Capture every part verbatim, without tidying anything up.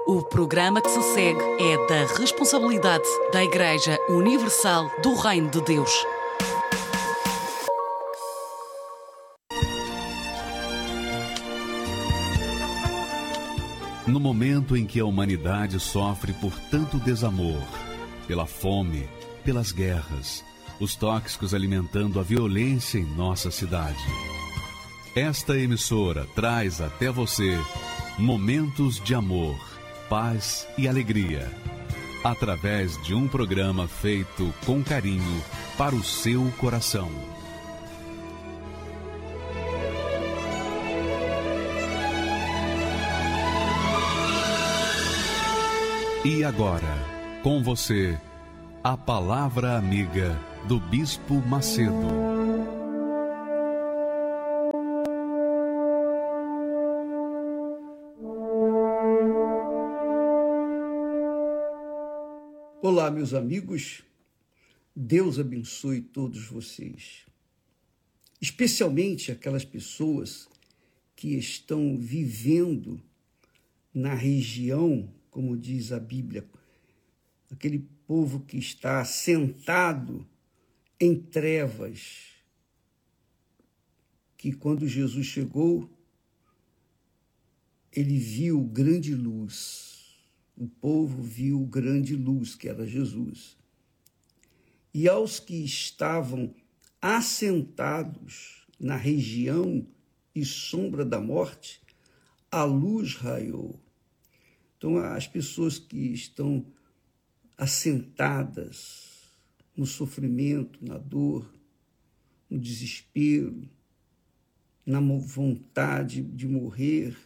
O programa que se segue é da responsabilidade da Igreja Universal do Reino de Deus. No momento em que a humanidade sofre por tanto desamor, pela fome, pelas guerras, os tóxicos alimentando a violência em nossa cidade, esta emissora traz até você momentos de amor, paz e alegria, através de um programa feito com carinho para o seu coração. E agora, com você, a Palavra Amiga do Bispo Macedo. Olá, meus amigos, Deus abençoe todos vocês, especialmente aquelas pessoas que estão vivendo na região, como diz a Bíblia, aquele povo que está sentado em trevas, que quando Jesus chegou, ele viu grande luz. O povo viu grande luz, que era Jesus. E aos que estavam assentados na região e sombra da morte, a luz raiou. Então, as pessoas que estão assentadas no sofrimento, na dor, no desespero, na vontade de morrer,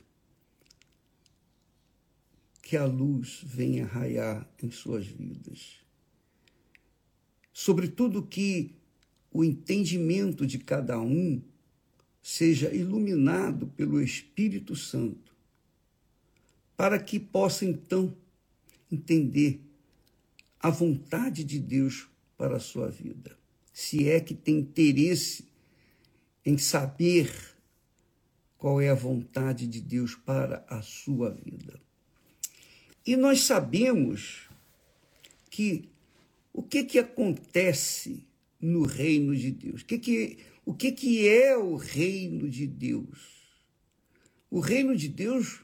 que a luz venha raiar em suas vidas. Sobretudo que o entendimento de cada um seja iluminado pelo Espírito Santo, para que possa, então, entender a vontade de Deus para a sua vida. Se é que tem interesse em saber qual é a vontade de Deus para a sua vida. E nós sabemos que o que, que acontece no reino de Deus? O, que, que, o que, que é o reino de Deus? O reino de Deus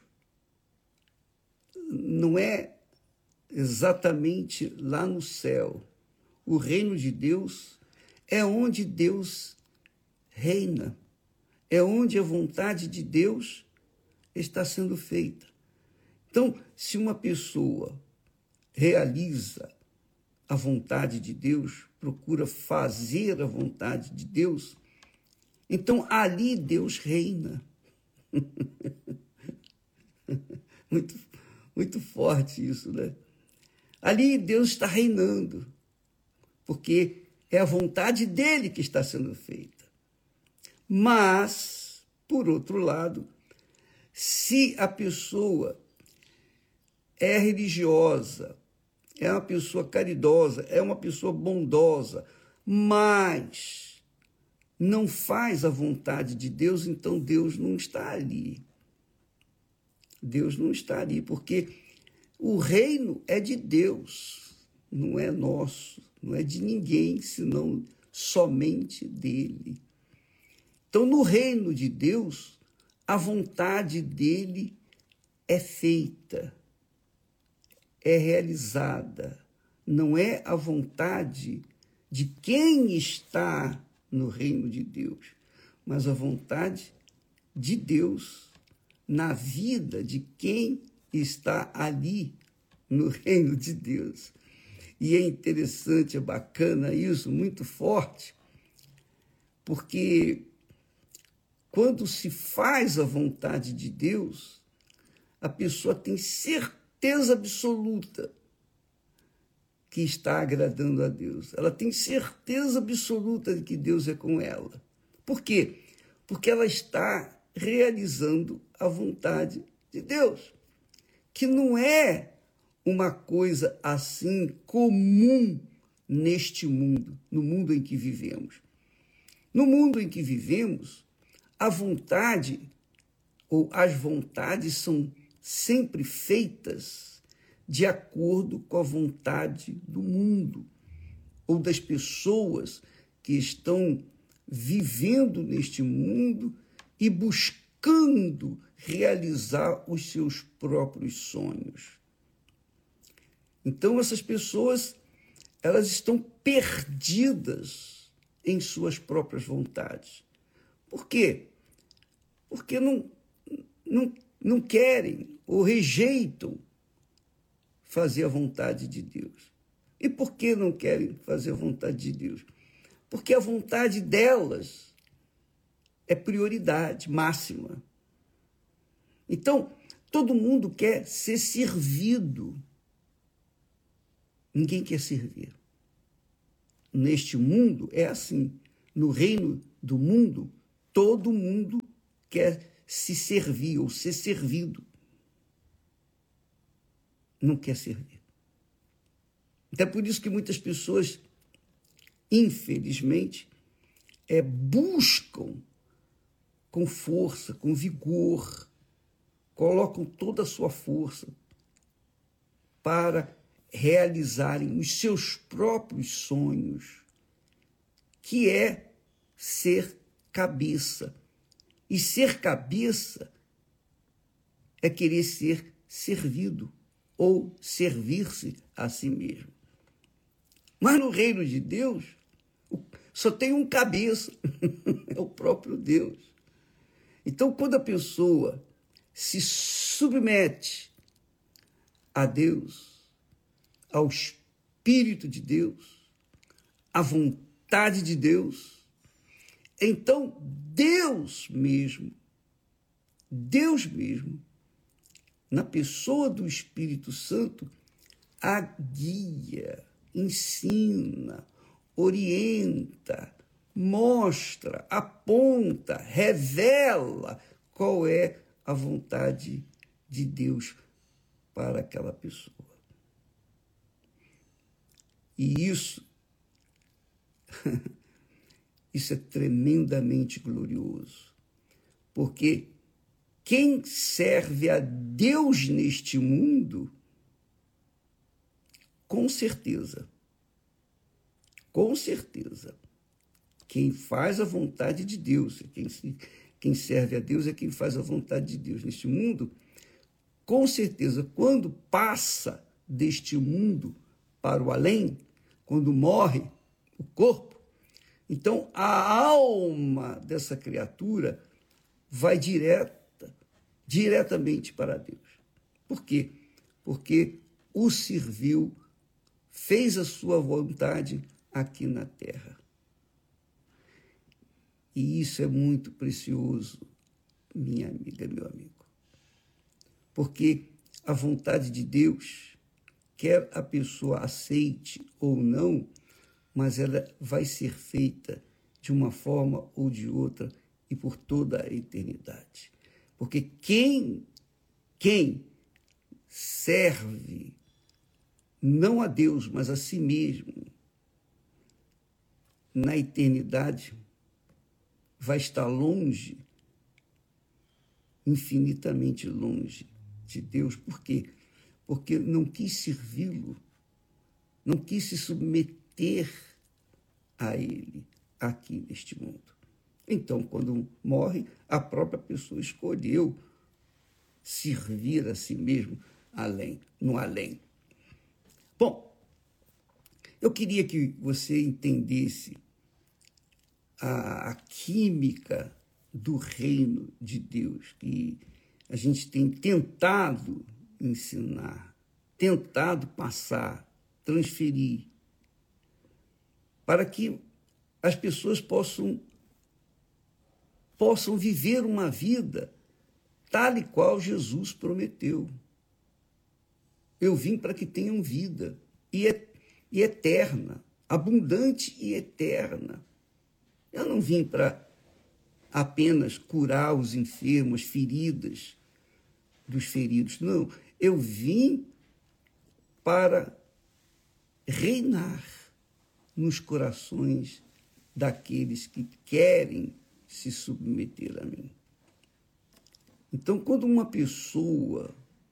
não é exatamente lá no céu. O reino de Deus é onde Deus reina, é onde a vontade de Deus está sendo feita. Então, se uma pessoa realiza a vontade de Deus, procura fazer a vontade de Deus, então ali Deus reina. muito, muito forte isso, né? Ali Deus está reinando, porque é a vontade dele que está sendo feita. Mas, por outro lado, se a pessoa é religiosa, é uma pessoa caridosa, é uma pessoa bondosa, mas não faz a vontade de Deus, então Deus não está ali. Deus não está ali, porque o reino é de Deus, não é nosso, não é de ninguém, senão somente dele. Então, no reino de Deus, a vontade dele é feita, é realizada, não é a vontade de quem está no reino de Deus, mas a vontade de Deus na vida de quem está ali no reino de Deus. E é interessante, é bacana isso, muito forte, porque quando se faz a vontade de Deus, a pessoa tem certeza certeza absoluta que está agradando a Deus. Ela tem certeza absoluta de que Deus é com ela. Por quê? Porque ela está realizando a vontade de Deus, que não é uma coisa assim comum neste mundo, no mundo em que vivemos. No mundo em que vivemos, a vontade ou as vontades são sempre feitas de acordo com a vontade do mundo ou das pessoas que estão vivendo neste mundo e buscando realizar os seus próprios sonhos. Então, essas pessoas, elas estão perdidas em suas próprias vontades. Por quê? Porque não, não, não querem ou rejeitam fazer a vontade de Deus. E por que não querem fazer a vontade de Deus? Porque a vontade delas é prioridade máxima. Então, todo mundo quer ser servido. Ninguém quer servir. Neste mundo é assim. No reino do mundo, todo mundo quer se servir ou ser servido. Não quer servir. Então é por isso que muitas pessoas, infelizmente, é, buscam com força, com vigor, colocam toda a sua força para realizarem os seus próprios sonhos, que é ser cabeça. E ser cabeça é querer ser servido ou servir-se a si mesmo. Mas no reino de Deus, só tem um cabeça, é o próprio Deus. Então, quando a pessoa se submete a Deus, ao Espírito de Deus, à vontade de Deus, então Deus mesmo, Deus mesmo, na pessoa do Espírito Santo, a guia, ensina, orienta, mostra, aponta, revela qual é a vontade de Deus para aquela pessoa. E isso, isso é tremendamente glorioso, porque quem serve a Deus neste mundo, com certeza, com certeza, quem faz a vontade de Deus, quem, quem serve a Deus é quem faz a vontade de Deus neste mundo, com certeza, quando passa deste mundo para o além, quando morre o corpo, então a alma dessa criatura vai direta, diretamente para Deus. Por quê? Porque o serviu, fez a sua vontade aqui na terra. E isso é muito precioso, minha amiga, meu amigo. Porque a vontade de Deus, quer a pessoa aceite ou não, mas ela vai ser feita de uma forma ou de outra e por toda a eternidade. Porque quem, quem serve não a Deus, mas a si mesmo, na eternidade, vai estar longe, infinitamente longe de Deus. Por quê? Porque não quis servi-lo, não quis se submeter a ele aqui neste mundo. Então, quando morre, a própria pessoa escolheu servir a si mesmo além, no além. Bom, eu queria que você entendesse a, a química do reino de Deus, que a gente tem tentado ensinar, tentado passar, transferir, para que as pessoas possam, possam viver uma vida tal e qual Jesus prometeu. Eu vim para que tenham vida, e, é, e eterna, abundante e eterna. Eu não vim para apenas curar os enfermos, as feridas dos feridos, não. Eu vim para reinar nos corações daqueles que querem se submeter a mim. Então, quando uma pessoa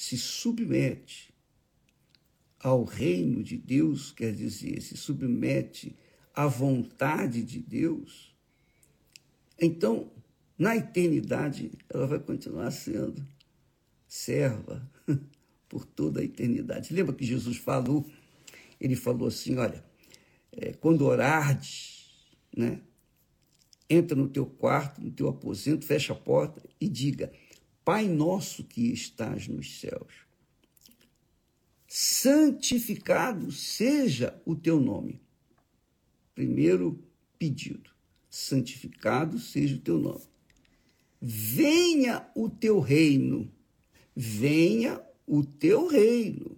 se submete ao reino de Deus, quer dizer, se submete à vontade de Deus, então, na eternidade, ela vai continuar sendo serva por toda a eternidade. Lembra que Jesus falou? Ele falou assim, olha, é, quando orardes, né, entra no teu quarto, no teu aposento, fecha a porta e diga, Pai nosso que estás nos céus, santificado seja o teu nome. Primeiro pedido, santificado seja o teu nome. Venha o teu reino, venha o teu reino,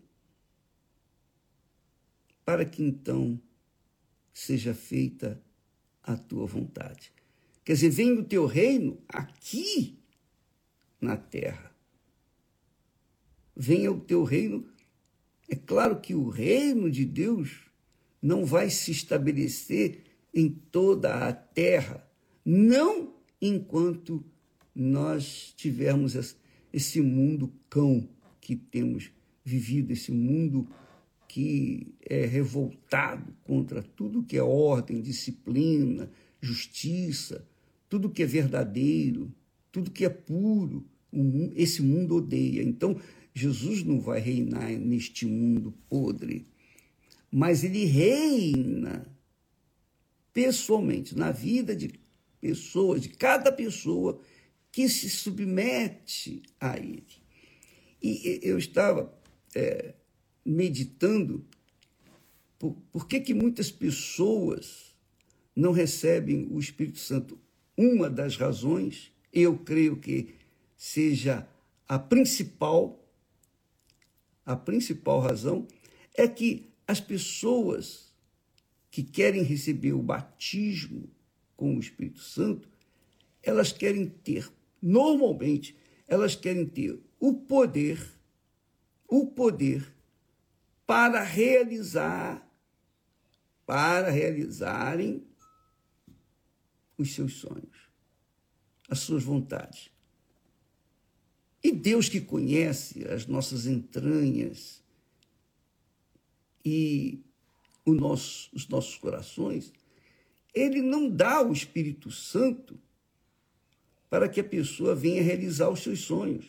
para que então seja feita a tua vontade. Quer dizer, venha o teu reino aqui na terra. Venha o teu reino. É claro que o reino de Deus não vai se estabelecer em toda a terra, não enquanto nós tivermos esse mundo cão que temos vivido, esse mundo que é revoltado contra tudo que é ordem, disciplina, justiça, tudo que é verdadeiro, tudo que é puro. Esse mundo odeia. Então, Jesus não vai reinar neste mundo podre, mas ele reina pessoalmente na vida de pessoas, de cada pessoa que se submete a ele. E eu estava é, meditando por, por que, que muitas pessoas não recebem o Espírito Santo. Uma das razões, eu creio que seja a principal, a principal razão, é que as pessoas que querem receber o batismo com o Espírito Santo, elas querem ter, normalmente, elas querem ter o poder, o poder para realizar, para realizarem os seus sonhos, as suas vontades. E Deus, que conhece as nossas entranhas e o nosso, os nossos corações, ele não dá o Espírito Santo para que a pessoa venha realizar os seus sonhos.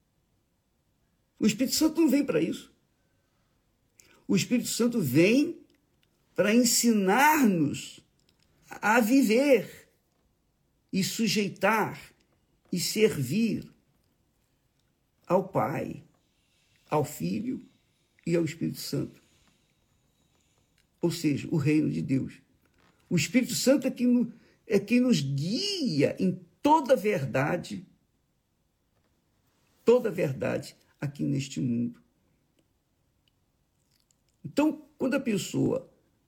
O Espírito Santo não vem para isso. O Espírito Santo vem para ensinar-nos a viver e sujeitar e servir ao Pai, ao Filho e ao Espírito Santo. Ou seja, o reino de Deus. O Espírito Santo é quem, é quem nos guia em toda a verdade, toda a verdade aqui neste mundo. Então, quando a pessoa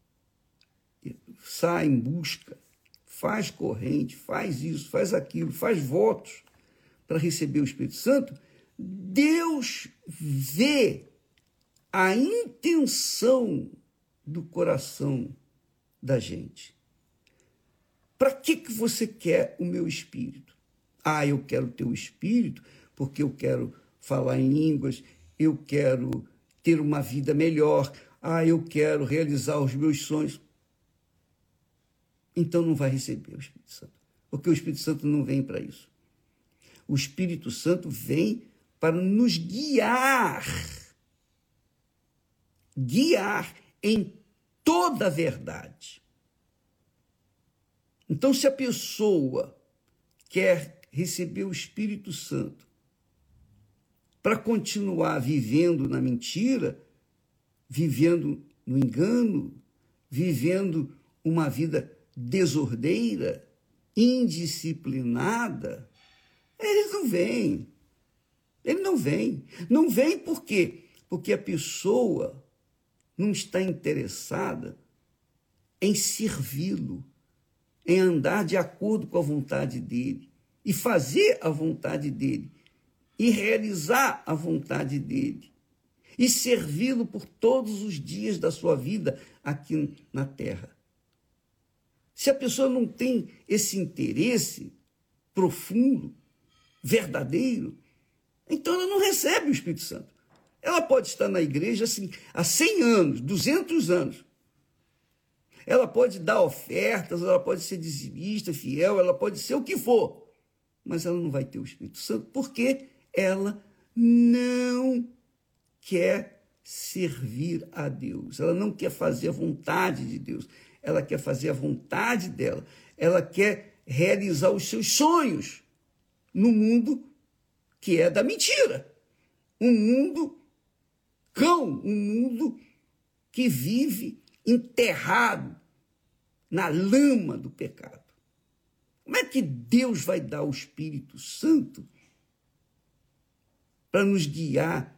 sai em busca, faz corrente, faz isso, faz aquilo, faz votos para receber o Espírito Santo, Deus vê a intenção do coração da gente. Para que, que você quer o meu Espírito? Ah, eu quero ter o Espírito porque eu quero falar em línguas, eu quero ter uma vida melhor, ah, eu quero realizar os meus sonhos. Então não vai receber o Espírito Santo, porque o Espírito Santo não vem para isso. O Espírito Santo vem para nos guiar, guiar em toda a verdade. Então, se a pessoa quer receber o Espírito Santo para continuar vivendo na mentira, vivendo no engano, vivendo uma vida desordeira, indisciplinada, ele não vem. Ele não vem. Não vem por quê? Porque a pessoa não está interessada em servi-lo, em andar de acordo com a vontade dele, e fazer a vontade dele, e realizar a vontade dele, e servi-lo por todos os dias da sua vida aqui na terra. Se a pessoa não tem esse interesse profundo, verdadeiro, então ela não recebe o Espírito Santo. Ela pode estar na igreja assim, há cem anos, duzentos anos. Ela pode dar ofertas, ela pode ser dizimista, fiel, ela pode ser o que for, mas ela não vai ter o Espírito Santo porque ela não quer servir a Deus, ela não quer fazer a vontade de Deus, ela quer fazer a vontade dela, ela quer realizar os seus sonhos no mundo que é da mentira, um mundo cão, um mundo que vive enterrado na lama do pecado. Como é que Deus vai dar o Espírito Santo para nos guiar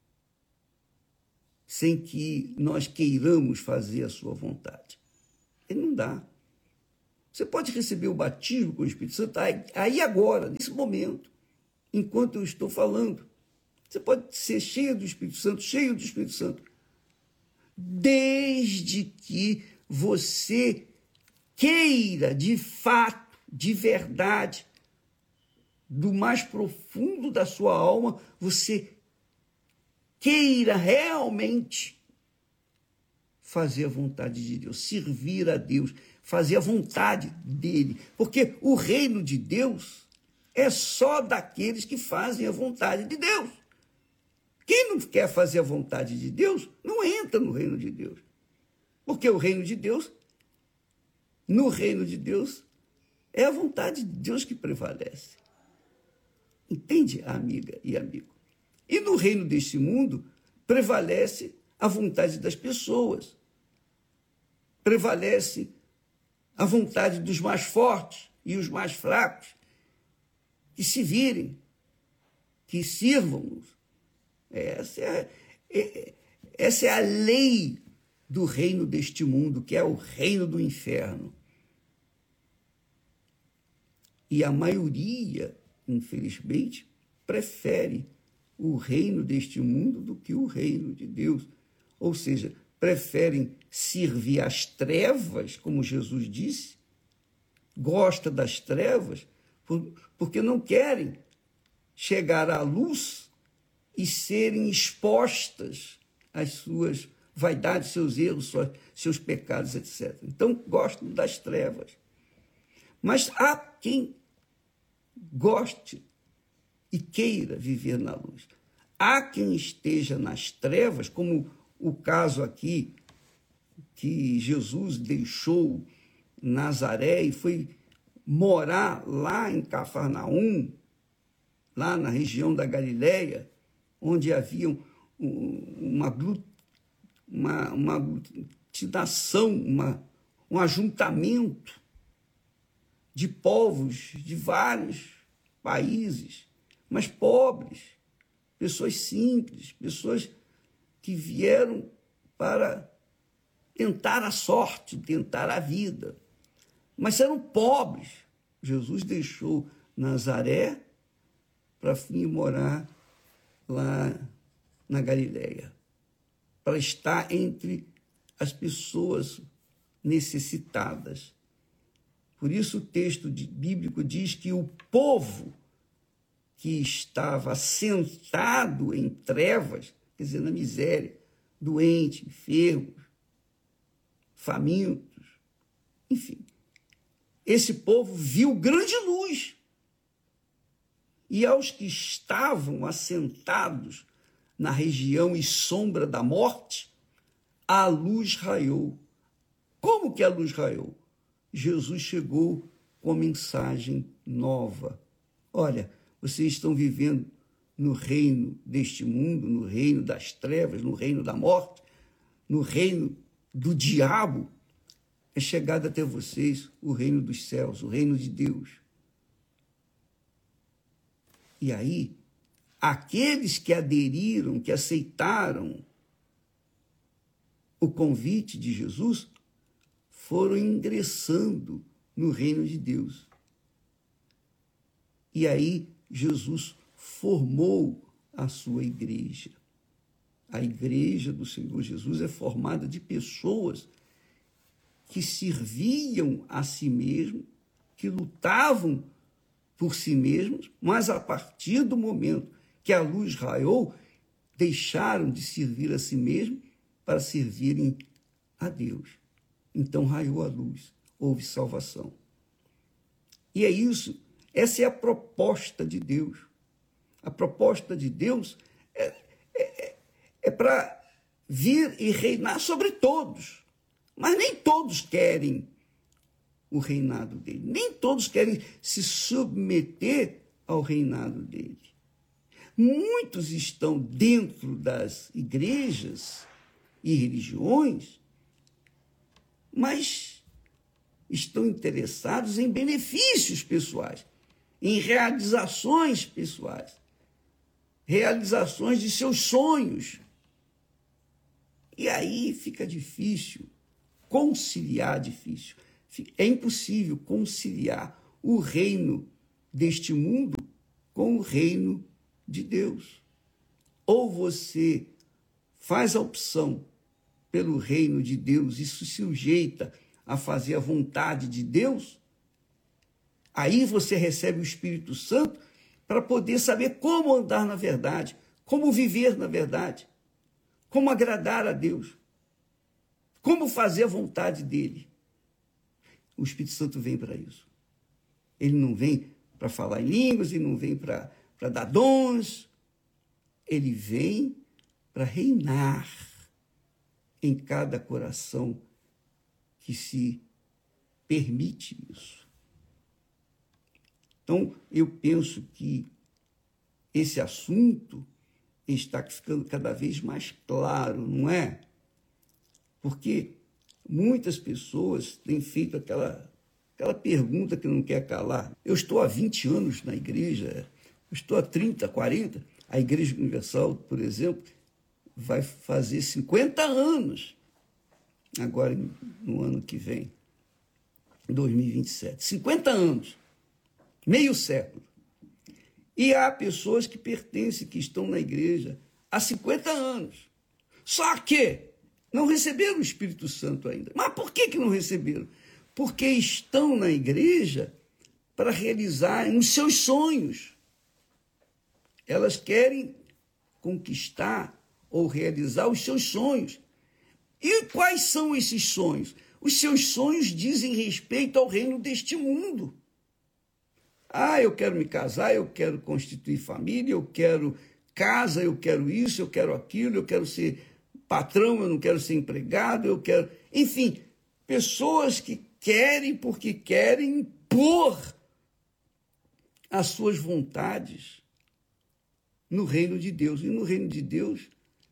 sem que nós queiramos fazer a sua vontade? Ele não dá. Você pode receber o batismo com o Espírito Santo aí agora, nesse momento, enquanto eu estou falando. Você pode ser cheio do Espírito Santo, cheio do Espírito Santo, desde que você queira, de fato, de verdade, do mais profundo da sua alma, você queira realmente fazer a vontade de Deus, servir a Deus, fazer a vontade dele. Porque o reino de Deus é só daqueles que fazem a vontade de Deus. Quem não quer fazer a vontade de Deus, não entra no reino de Deus. Porque o reino de Deus, no reino de Deus, é a vontade de Deus que prevalece. Entende, amiga e amigo? E no reino deste mundo, prevalece a vontade das pessoas. Prevalece a vontade dos mais fortes e os mais fracos, que se virem, que sirvam-nos. Essa é, é, essa é a lei do reino deste mundo, que é o reino do inferno. E a maioria, infelizmente, prefere o reino deste mundo do que o reino de Deus. Ou seja, preferem servir às trevas, como Jesus disse, gosta das trevas, porque não querem chegar à luz e serem expostas às suas vaidades, seus erros, seus pecados, etcétera. Então, gostam das trevas. Mas há quem goste e queira viver na luz. Há quem esteja nas trevas, como o caso aqui, que Jesus deixou Nazaré e foi morar lá em Cafarnaum, lá na região da Galileia, onde havia uma, uma, uma aglutinação, uma, um ajuntamento de povos de vários países, mas pobres, pessoas simples, pessoas que vieram para tentar a sorte, tentar a vida, mas eram pobres. Jesus deixou Nazaré para vir morar lá na Galileia, para estar entre as pessoas necessitadas. Por isso o texto bíblico diz que o povo que estava sentado em trevas, quer dizer, na miséria, doente, enfermos, famintos, enfim, esse povo viu grande luz. E aos que estavam assentados na região e sombra da morte, a luz raiou. Como que a luz raiou? Jesus chegou com a mensagem nova. Olha, vocês estão vivendo no reino deste mundo, no reino das trevas, no reino da morte, no reino do diabo. É chegado até vocês o reino dos céus, o reino de Deus. E aí, aqueles que aderiram, que aceitaram o convite de Jesus, foram ingressando no reino de Deus. E aí, Jesus formou a sua igreja. A igreja do Senhor Jesus é formada de pessoas que serviam a si mesmos, que lutavam por si mesmos, mas a partir do momento que a luz raiou, deixaram de servir a si mesmos para servirem a Deus. Então raiou a luz, houve salvação. E é isso, essa é a proposta de Deus. A proposta de Deus é, é, é, é para vir e reinar sobre todos. Mas nem todos querem o reinado dele. Nem todos querem se submeter ao reinado dele. Muitos estão dentro das igrejas e religiões, mas estão interessados em benefícios pessoais, em realizações pessoais, realizações de seus sonhos. E aí fica difícil conciliar, difícil. É impossível conciliar o reino deste mundo com o reino de Deus. Ou você faz a opção pelo reino de Deus e se sujeita a fazer a vontade de Deus, aí você recebe o Espírito Santo para poder saber como andar na verdade, como viver na verdade, como agradar a Deus, como fazer a vontade dele. O Espírito Santo vem para isso. Ele não vem para falar em línguas, ele não vem para para dar dons, ele vem para reinar em cada coração que se permite isso. Então, eu penso que esse assunto está ficando cada vez mais claro, não é? Porque muitas pessoas têm feito aquela, aquela pergunta que não quer calar. Eu estou há vinte anos na igreja, eu estou há trinta, quarenta. A Igreja Universal, por exemplo, vai fazer cinquenta anos agora no ano que vem, dois mil e vinte e sete. cinquenta anos, meio século. E há pessoas que pertencem, que estão na igreja há cinquenta anos. Só que não receberam o Espírito Santo ainda. Mas por que, que não receberam? Porque estão na igreja para realizar os seus sonhos. Elas querem conquistar ou realizar os seus sonhos. E quais são esses sonhos? Os seus sonhos dizem respeito ao reino deste mundo. Ah, eu quero me casar, eu quero constituir família, eu quero casa, eu quero isso, eu quero aquilo, eu quero ser patrão, eu não quero ser empregado, eu quero... Enfim, pessoas que querem porque querem impor as suas vontades no reino de Deus. E no reino de Deus,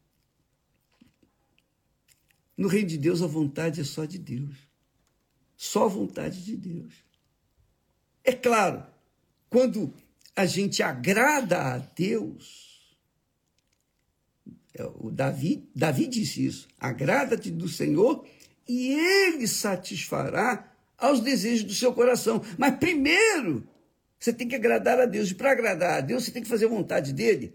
no reino de Deus a vontade é só de Deus. Só a vontade de Deus. É claro, quando a gente agrada a Deus, o Davi, Davi disse isso, agrada-te do Senhor e Ele satisfará aos desejos do seu coração. Mas primeiro, você tem que agradar a Deus. E para agradar a Deus, você tem que fazer a vontade dEle.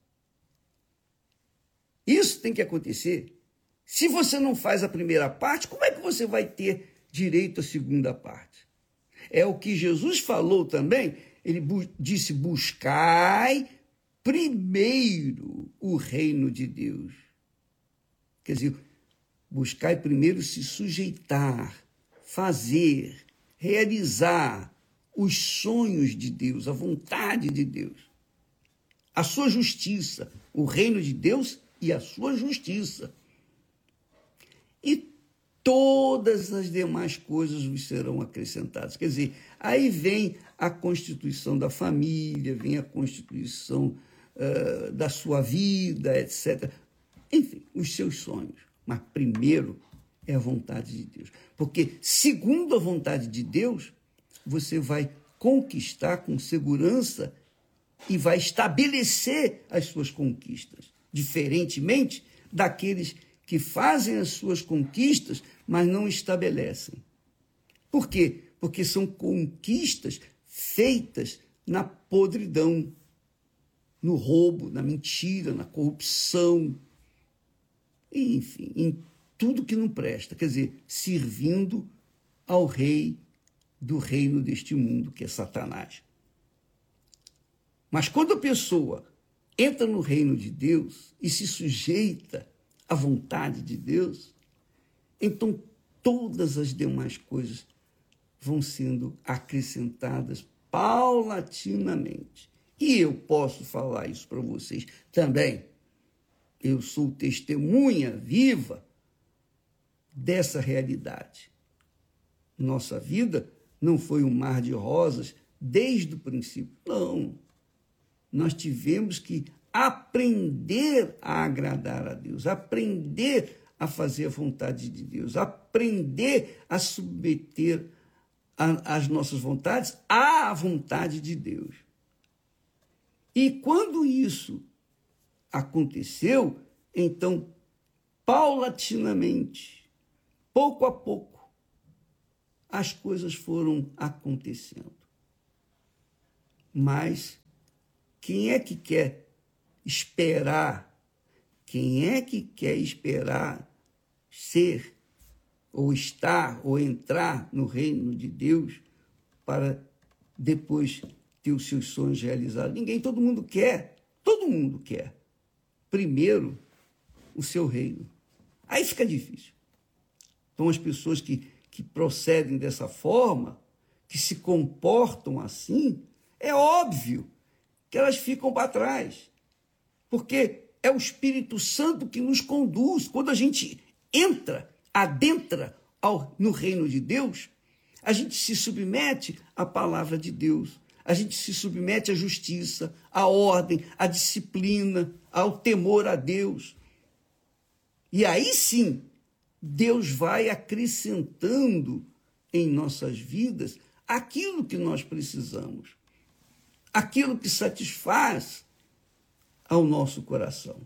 Isso tem que acontecer. Se você não faz a primeira parte, como é que você vai ter direito à segunda parte? É o que Jesus falou também. Ele bu- disse, buscai primeiro o reino de Deus. Quer dizer, buscai primeiro se sujeitar, fazer, realizar os sonhos de Deus, a vontade de Deus, a sua justiça, o reino de Deus e a sua justiça. E todas as demais coisas vos serão acrescentadas. Quer dizer, aí vem a constituição da família, vem a constituição uh, da sua vida, etcétera. Enfim, os seus sonhos. Mas primeiro é a vontade de Deus. Porque, segundo a vontade de Deus, você vai conquistar com segurança e vai estabelecer as suas conquistas, diferentemente daqueles que fazem as suas conquistas, mas não estabelecem. Por quê? Porque são conquistas feitas na podridão, no roubo, na mentira, na corrupção, e, enfim, em tudo que não presta. Quer dizer, servindo ao rei do reino deste mundo, que é Satanás. Mas quando a pessoa entra no reino de Deus e se sujeita à vontade de Deus, então todas as demais coisas vão sendo acrescentadas paulatinamente. E eu posso falar isso para vocês também. Eu sou testemunha viva dessa realidade. Nossa vida não foi um mar de rosas desde o princípio. Não. Nós tivemos que aprender a agradar a Deus, aprender a fazer a vontade de Deus, aprender a submeter a, as nossas vontades à vontade de Deus. E quando isso aconteceu, então, paulatinamente, pouco a pouco, as coisas foram acontecendo. Mas quem é que quer esperar? Quem é que quer esperar ser, ou estar, ou entrar no reino de Deus para depois ter os seus sonhos realizados? Ninguém, todo mundo quer, todo mundo quer. Primeiro, o seu reino. Aí fica difícil. Então, as pessoas que, que procedem dessa forma, que se comportam assim, é óbvio que elas ficam para trás. Porque é o Espírito Santo que nos conduz. Quando a gente entra, adentra ao, no reino de Deus, a gente se submete à palavra de Deus. A gente se submete à justiça, à ordem, à disciplina, ao temor a Deus. E aí sim, Deus vai acrescentando em nossas vidas aquilo que nós precisamos, aquilo que satisfaz ao nosso coração.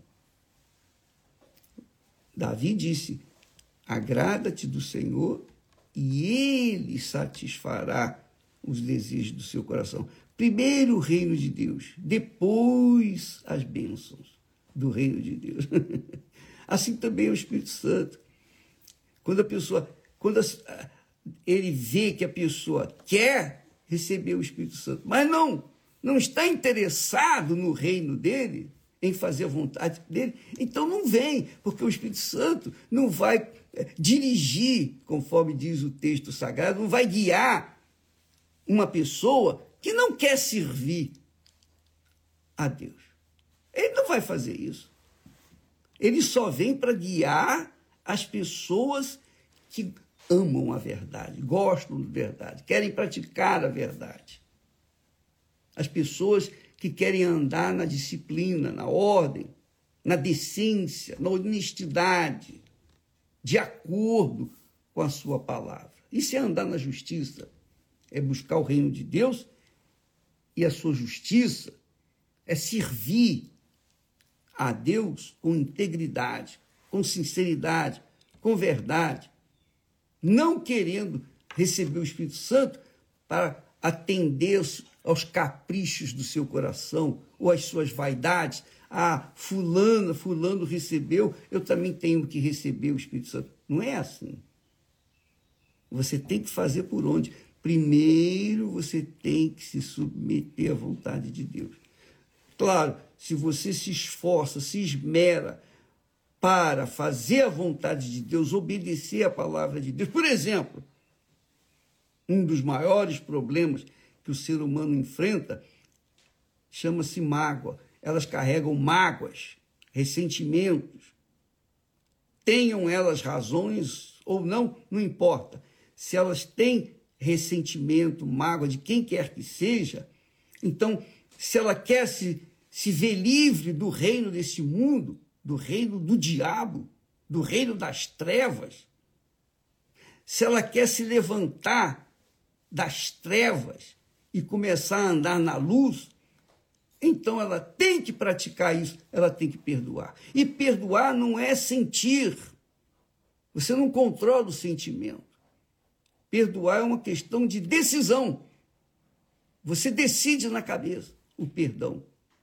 Davi disse: agrada-te do Senhor e Ele satisfará os desejos do seu coração. Primeiro o reino de Deus, depois as bênçãos do reino de Deus. Assim também é o Espírito Santo. Quando a pessoa, quando a, ele vê que a pessoa quer receber o Espírito Santo, mas não, não está interessado no reino dele, em fazer a vontade dele, então não vem, porque o Espírito Santo não vai dirigir, conforme diz o texto sagrado, não vai guiar uma pessoa que não quer servir a Deus. Ele não vai fazer isso. Ele só vem para guiar as pessoas que amam a verdade, gostam da verdade, querem praticar a verdade. As pessoas que querem andar na disciplina, na ordem, na decência, na honestidade, de acordo com a sua palavra. Isso é andar na justiça, é buscar o reino de Deus, e a sua justiça é servir a Deus com integridade, com sinceridade, com verdade, não querendo receber o Espírito Santo para atender aos caprichos do seu coração ou às suas vaidades. Ah, fulana, fulano recebeu, eu também tenho que receber o Espírito Santo. Não é assim. Você tem que fazer por onde? Primeiro você tem que se submeter à vontade de Deus. Claro, se você se esforça, se esmera para fazer a vontade de Deus, obedecer a palavra de Deus. Por exemplo, um dos maiores problemas que o ser humano enfrenta chama-se mágoa. Elas carregam mágoas, ressentimentos. Tenham elas razões ou não, não importa. Se elas têm ressentimento, mágoa de quem quer que seja, então, se ela quer se, se ver livre do reino desse mundo, do reino do diabo, do reino das trevas, se ela quer se levantar das trevas e começar a andar na luz, então ela tem que praticar isso, ela tem que perdoar. E perdoar não é sentir. Você não controla o sentimento. Perdoar é uma questão de decisão. Você decide na cabeça o perdão.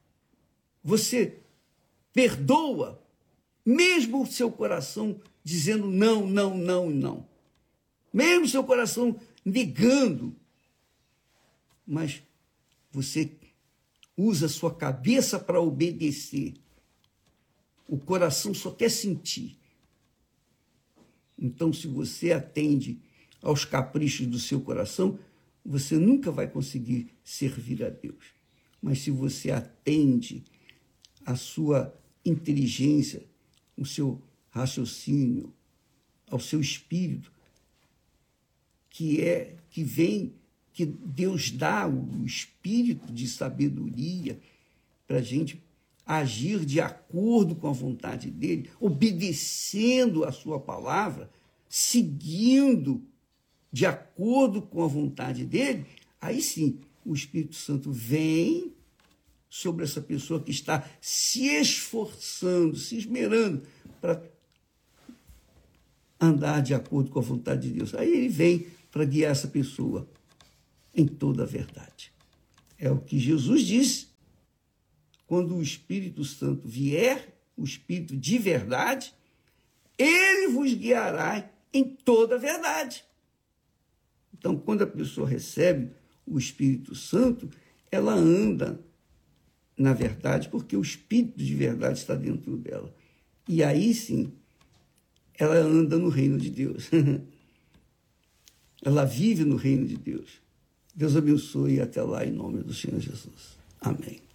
Você perdoa, mesmo o seu coração dizendo não, não, não, não. Mesmo o seu coração negando. Mas você usa a sua cabeça para obedecer. O coração só quer sentir. Então, se você atende aos caprichos do seu coração, você nunca vai conseguir servir a Deus. Mas se você atende à sua inteligência, o seu raciocínio, ao seu espírito, que é que vem, que Deus dá o espírito de sabedoria para a gente agir de acordo com a vontade dele, obedecendo a sua palavra, seguindo de acordo com a vontade dele, aí sim o Espírito Santo vem sobre essa pessoa que está se esforçando, se esmerando para andar de acordo com a vontade de Deus. Aí ele vem para guiar essa pessoa em toda a verdade. É o que Jesus disse. Quando o Espírito Santo vier, o Espírito de verdade, ele vos guiará em toda a verdade. Então, quando a pessoa recebe o Espírito Santo, ela anda na verdade, porque o Espírito de verdade está dentro dela. E aí sim, ela anda no reino de Deus. Ela vive no reino de Deus. Deus abençoe e até lá, em nome do Senhor Jesus. Amém.